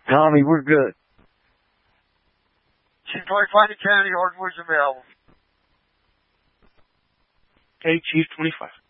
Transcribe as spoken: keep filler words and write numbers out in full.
Tommy, we're good. Chief twenty-five to County, hardwood's available. Okay, Chief twenty-five.